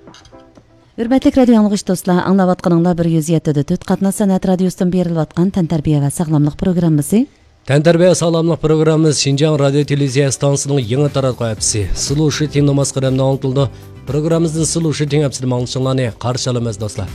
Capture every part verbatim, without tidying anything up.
Hürmetlik radio yanılgıç dostlar, anlavatqanыңlar bir yüz yedi dört Qatnaz Sanat Radiosu'ndan beriliyotgan Tantarbiya va sog'lomlik programmasi. Tantarbiya sog'lomlik programmasi Şinjan Radio Televiziya stansiyasining yangi taratqusi. Sulushi tinlamas qadamda anlatıldı. Programmamizning Sulushi tinglabsini ma'lumotlarni qarshi olamiz dostlar.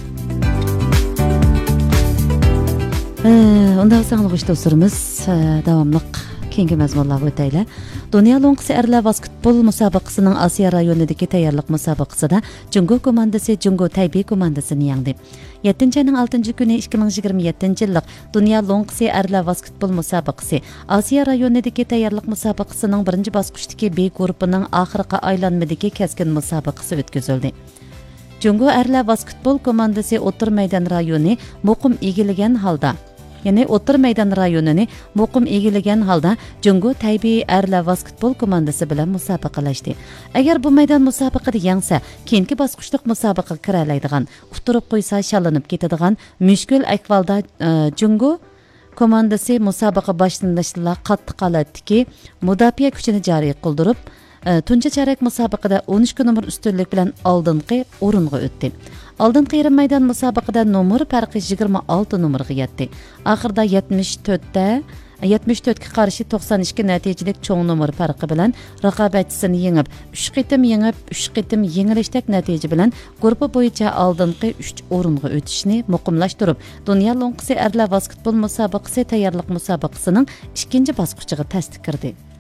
Unda sog'lomlik dostlarimiz davomliq keyingi mazmunlarga o'taylik. Dünya Lonqisi erlar basketbol musobaqasining Osiyo rayonidagi tayyorlik musobaqasida Jungo komandasi Jungo Taybey komandasini yengdi. yettinchi ayning oltinchi kuni ikki ming yigirma yettinchi yillik Dünya Lonqisi erlar basketbol musobaqasi Osiyo rayonidagi tayyorlik musobaqasining birinchi bosqichdagi B guruhining oxirgi aylanmadagi keskin musobaqasi o'tkazildi. Jungo erlar basketbol komandasi O'tir maydon rayoni muqim egillagan holda Yani O'tir maydon rayonini muqim egillagan holda Jungo Taybey erlar basketbol komandasi bilan musobaqalashdi. Agar bu maydon musobaqada yengsa, keyingi bosqichlik musobaqaga kira oladigan, uqtirib qo'ysa shalinib ketadigan mushkul ahvolda Jungo komandasi musobaqa boshlanishida qattiq holatdagi mudofaa kuchini joriy qildirib, tunji chorak musobaqada o'n uch nomer ustunlik bilan oldingi o'ringa o'tdi. Oldingi yarim maydon musobaqada nomer farqi yigirma olti nomerga yetdi. Oxirida yetmish to'rtda yetmish to'rtga qarshi to'qson ikki natijalik cho'ng nomer farqi bilan raqobatchisini yengib, uch qitim yengib, uch qitim yengilishdak natija bilan guruhi bo'yicha oldingi uch o'ringa o'tishni muqimlashtirib, Dünya Lonqisi erlar basketbol musobaqasi tayyorlik musobaqasining ikkinchi bosqichiga tasdiq kirdi.